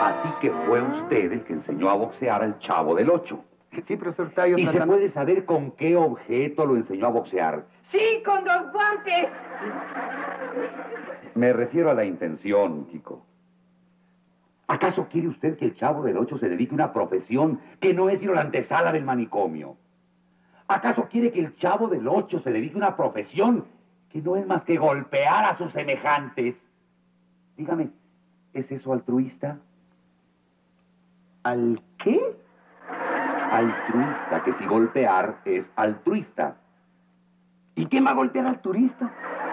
Así que fue usted el que enseñó a boxear al Chavo del Ocho. Sí, profesor, estaba yo ¿Y se tratando... puede saber con qué objeto lo enseñó a boxear? Sí, con los guantes. Me refiero a la intención, Kiko. ¿Acaso quiere usted que el Chavo del Ocho se dedique a una profesión que no es sino la antesala del manicomio? ¿Acaso quiere que el Chavo del Ocho se dedique a una profesión que no es más que golpear a sus semejantes? Dígame, ¿es eso altruista? ¿Al qué? Altruista, que si golpear es altruista. ¿Y quién va a golpear al turista?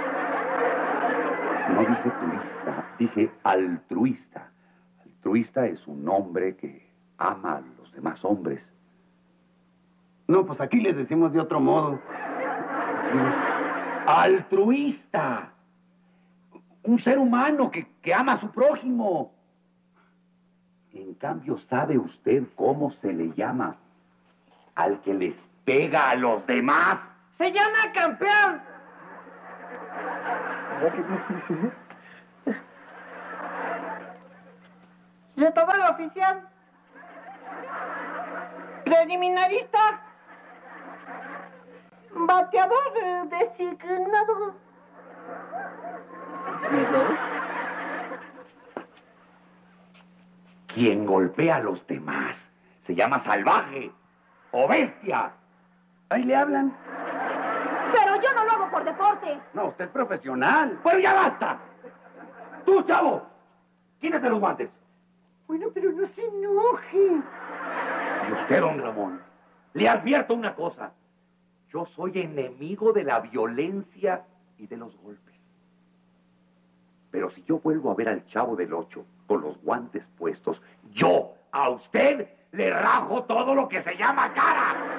No dije turista, dije altruista. Altruista es un hombre que ama a los demás hombres. No, pues aquí les decimos de otro modo. ¡Altruista! Un ser humano que ama a su prójimo. En cambio, ¿sabe usted cómo se le llama al que les pega a los demás? Se llama campeón. Retador oficial. Preliminarista. Bateador designado. Quien golpea a los demás se llama salvaje o bestia. Ahí le hablan. Pero yo no lo hago por deporte. No, usted es profesional. ¡Pero ya basta! ¡Tú, Chavo! ¡Quítate los guantes! Bueno, pero no se enoje. Y usted, don Ramón, le advierto una cosa. Yo soy enemigo de la violencia y de los golpes. Pero si yo vuelvo a ver al Chavo del Ocho con los guantes puestos, yo a usted le rajo todo lo que se llama cara.